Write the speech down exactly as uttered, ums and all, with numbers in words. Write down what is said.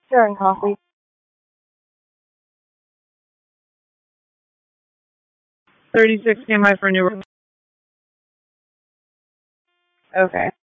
Sharing coffee. thirty-six standby for New York. Okay.